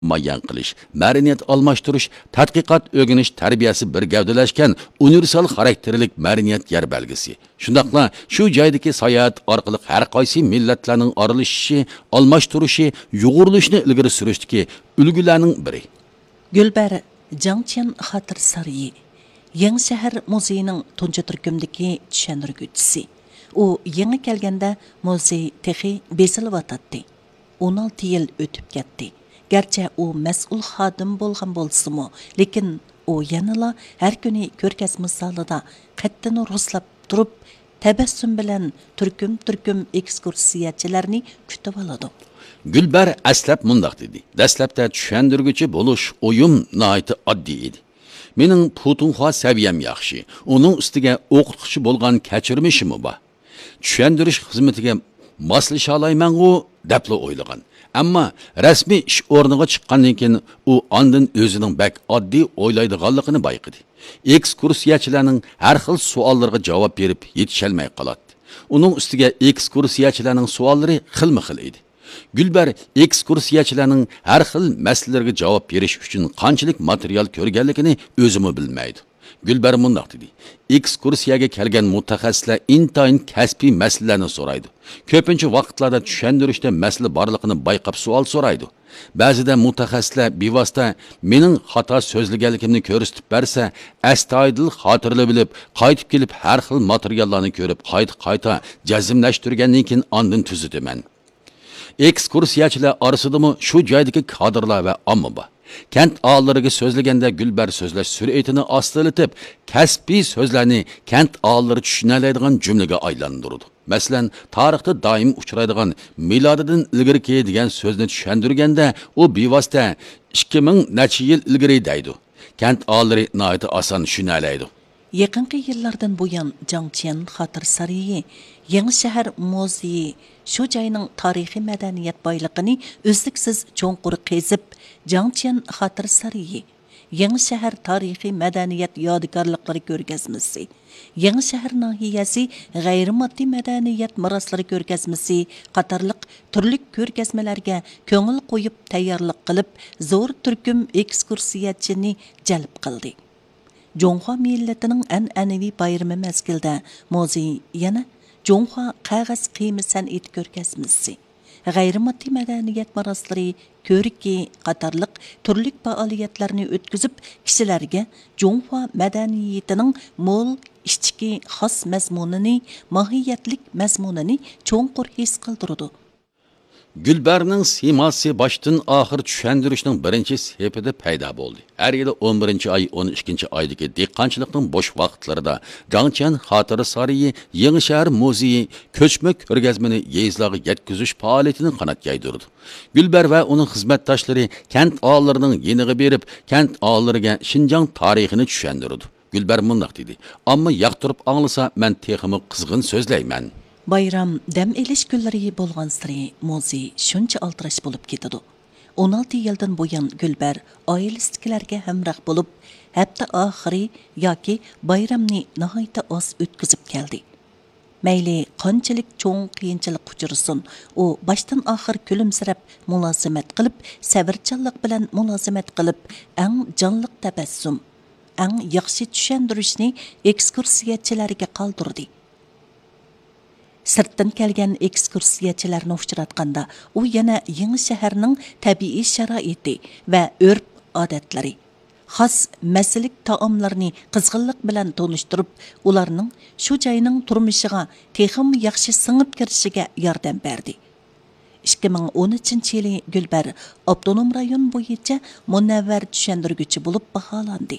mayan qilish, madaniyat almashtirish, tadqiqot, o'rganish tarbiyasi bir gavdalashgan universal xarakterlik madaniyat yer belgisi. Shundaqla shu joydagi sayohat orqali har qaysi millatlarning oralashishi, almashtirishi, yo'g'urilishini ilgari surishdagi ulgularning biri. Gulbar Jangchen Xatir Sarayi, Yangi shahar muzeyining tunji turkumdagi tushuntirguvchisi. U yangi kelganda muzey texi besilyotdi. 16 yil o'tib ketdi. Gerçi o mas'ul xodim bo'lgan bo'lsa-mu, lekin o yanıla har kuni ko'rgazma zalida qattini ruslab turib, tabassum bilan turkum ekskursiyachilarni kutib oladi. Gulbar aslab mundaq dedi. Dastlabda tushuntirguchi bo'lish o'yim nihoyat oddiy edi. Mening Putunxo saviyam yaxshi. Uning ustiga o'qituvchi bo'lgan kechirmishim bor. Tushuntirish xizmatiga moslasha olmayman-ku debla o'ylagan. Ammo rasmiy ish o'rniga chiqqandan keyin u ondan o'zining bak oddiy o'ylaydiganligini bayqidi. Ekskursiyachilarning har xil savollarga javob berib yetisholmay qoladi. Uning ustiga ekskursiyachilarning savollari xilma-xil edi. Gulbar ekskursiyachilarning har xil masalalarga javob berish uchun qanchalik material ko'rganligini o'zimi bilmaydi. Gulbar mundaq dedi. Ekskursiyaga kelgan mutaxassislar intayin kasbiy masalalarni so'raydi. Ko'pincha vaqtlarda tushuntirishda masala borligini bayqab savol so'raydi. Ba'zida mutaxassislar bevosita mening xato so'zlaganligimni ko'rsatib bersa, astoydil xotirlab bilib, qaytib kelib har xil materiallarni ko'rib, qayta jazmlashtirgandan keyin ondan tuzitaman. Ekskursiyachilar orasidami shu joydagi kadrlar va omma bor. Kent ağalarıga so'zlaganda Gulbar so'zlash sur'atini ostilatib, kasbiy so'zlarni kent ağaları tushunadigan jumlaga aylantirdi. Masalan, tarixda doim uchraydigan milodidan ilgari degan so'zni tushuntirganda u bevosita 2000 necha yil ilgari deydi. Kent ağaları nihoyat oson tushunadi. Yaqinqi yillardan buyon Jangchen Xatir Sarayi, Yangi shahar muzeyi shu joyning tarixiy madaniyat boyligini uzluksiz cho'nqur qezib, Jangchen Xatir Sarayi, Yangi shahar tarixiy madaniyat yodigarliklari ko'rgazmasi, Yangi shahar nahiyasi g'ayrimoddiy madaniyat meroslari ko'rgazmasi qatorliq turli ko'rgazmalarga ko'ngil qo'yib tayyorlik qilib, zo'r turkum ekskursiyachini jalb qildi. Jonghua millatining an'anaviy bayrami mezgilda muzey yana Jonghua qog'oz qiymi san'at ko'rgazmasi, g'ayrimoddiy madaniyat maroslari, ko'riki qatorliq turli faoliyatlarni o'tkazib, kishilarga Jonghua madaniyatining mo'l ichki xos mazmunini, mohiyatlik mazmunini cho'nqur his qildirdi. Gulbarning siymasi boshdan oxir tushuntirishning birinchi sepida paydo bo'ldi. Har yili 11-oy, 12-oydagi dehqonchilikning bo'sh vaqtlarida Jangchen Xatir Sarayi Yangi shahar muzeyi ko'chma ko'rgazmani yezlarga yetkazish faoliyatini qanot yaydirdi. Gulbar va uning xizmatdoshlari kent ağalarining yeniga berib, kent ağalariga Xinjiang tarixini tushuntirdi. Gulbar mundaq dedi. Ammo yoqtirib anglasa, men texmi qizg'in so'zlayman. Bayram dam elish kunlari bo'lgan siri muzey shuncha altirash bo'lib ketadi. 16 yildan buyon Gulbar oilasidagilarga hamroh bo'lib, hafta oxiri yoki bayramni nihoyatda oz o'tkazib keldi. Mayli qanchalik cho'ng qiyinchilik uchirsin, u boshdan oxir kulimsirab mulozimat qilib, sabrchanlik bilan mulozimat qilib, eng jonliq tabassum, eng yaxshi tushuntirishni ekskursiyachilarga qoldirdi. Sirtdan kelgan ekskursiyachilarni uchratganda u yana Yangi shaharning tabiiy sharoiti va urf-odatlari, xos masalik taomlarni qizg'inlik bilan tanishtirib, ularning shu joyning turmushiga texim yaxshi singib kirishiga yordam berdi. 2013-yili Gulbar avtonom rayon bo'yicha munavvar tushuntirguchi bo'lib baholandi.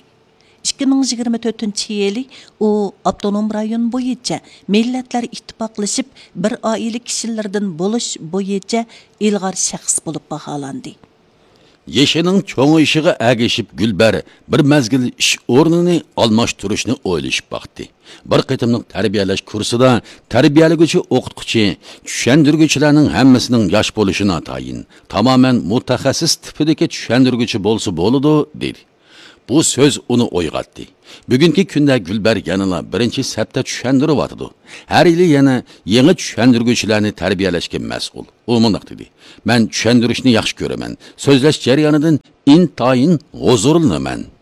2024-yili u avtonom rayon bo'yicha millatlar ittifoqlashib bir oila kishilardan bo'lish bo'yicha ilg'or shaxs bo'lib baholandi. Yeshining cho'ng'ishiga agishib Gulbar bir mazgil ish o'rnini almashtirishni o'ylashib baxtdi. Bir qitimliq tarbiyalash kursida tarbiyalaguvchi o'qituvchi, tushuntirguchilarning hammasining yosh bo'lishini tayin, tamoman mutaxassis tipidagi tushuntirguchi bo'lsa bo'ladi dedi. Bu söz uni o'yg'atdi. Bugungi kunda Gulbar yanıla birinchi sapda tushundiryapti. Har yili yana yangi tushundiruvchilarni tarbiyalashga mas'ul. U mundaq dedi: "Men tushundirishni yaxshi ko'raman. So'zlash jarayonidan intayin huzurlanaman."